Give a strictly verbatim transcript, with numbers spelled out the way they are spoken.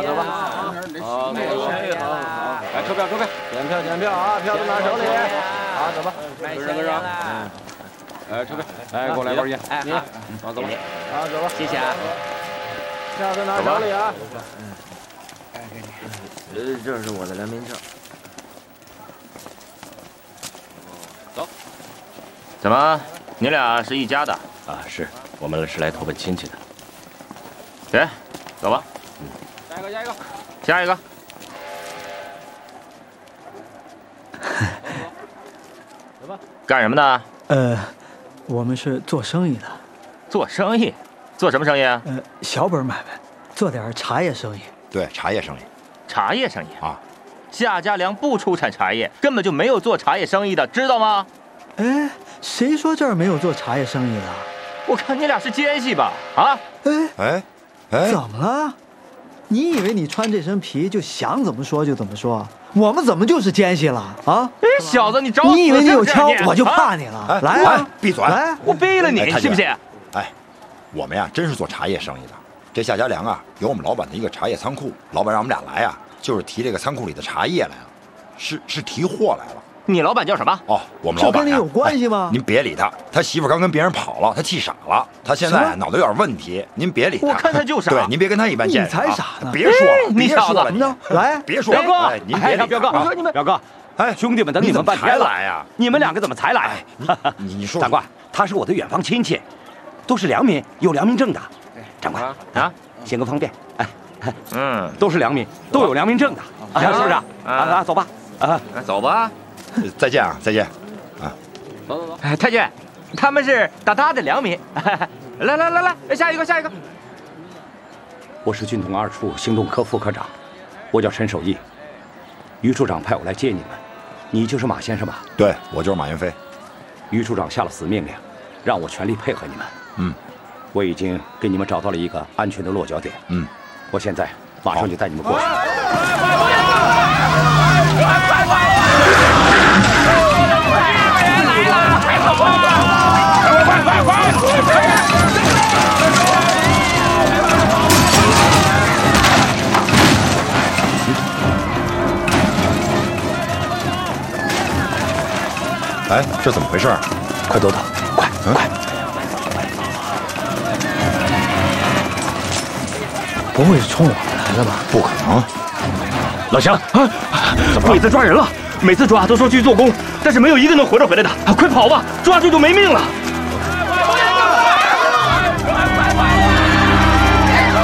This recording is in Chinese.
好，走吧。好，好，来抽票，抽票，检票，检票啊！票都拿手里。好，走吧。跟上，跟上。嗯。哎，抽票。哎，给我来包烟。哎，你。好，走吧。好，走吧。 谢谢啊。 票都拿手里啊。 嗯。哎，给你。呃，这是我的良民证。 走。 怎么，你俩是一家的？ 啊，是我们是来投奔亲戚的。 行，走吧。 嗯。下一个，下一个。 下一个。 走吧。 干什么的？ 呃，我们是做生意的。 做生意？做什么生意啊？ 呃，小本买卖，做点茶叶生意。 对，茶叶生意。 茶叶生意啊？ 夏家良不出产茶叶，根本就没有做茶叶生意的，知道吗？ 哎，谁说这儿没有做茶叶生意的？ 我看你俩是奸细吧？啊？ 哎哎哎， 怎么了？你以为你穿这身皮就想怎么说就怎么说？我们怎么就是奸细了啊？ 哎，小子，你找我！ 你以为你有枪我就怕你了？ 哎、 来啊， 闭嘴！ 来， 我逼了你， 哎、 信不信？ 哎，我们呀真是做茶叶生意的。这夏家良啊，有我们老板的一个茶叶仓库，老板让我们俩来啊，就是提这个仓库里的茶叶来了，是是提货来了。 你老板叫什么？ 哦，我们老板、啊、 这跟你有关系吗？ 哎、您别理他，他媳妇刚跟别人跑了，他气傻了，他现在脑子有点问题，您别理他。 我看他就傻。 对，您别跟他一般见识、啊。 你才傻呢！ 别说了， 你小子怎么着？来， 别说了，彪哥， 哎，您别理他。 彪哥，我说你们，彪哥，哎，兄弟们等你们半天了呀， 你们两个怎么才来？ 你你说， 长官，他是我的远房亲戚，都是良民，有良民证的。长官啊，行个方便，哎， 嗯， 都是良民，都有良民证的，是不是？啊啊，走吧，啊， 走吧。 再见啊，再见，啊， 走走走。 哎，太君，他们是大大的良民。来来来来，下一个下一个。 我是军统二处行动科副科长，我叫陈守义。于处长派我来接你们，你就是马先生吧？ 对，我就是马云飞。 于处长下了死命令，让我全力配合你们。 嗯， 我已经给你们找到了一个安全的落脚点。 嗯， 我现在马上就带你们过去。 哎，这怎么回事？ 快躲躲，快，嗯、快！ 不会是冲我们来的吧？ 不可能！ 老乡，啊，怎么鬼子抓人了？每次抓都说去做工，但是没有一个能活着回来的。快跑吧，抓住就没命了！